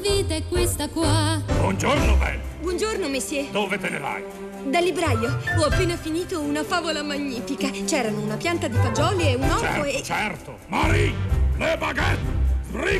Vita è questa qua. Buongiorno, Ben. Buongiorno, monsieur. Dove te ne vai? Dal libraio. Ho appena finito una favola magnifica. C'erano una pianta di fagioli e un orco Certo, e... certo. Marie, le baguette.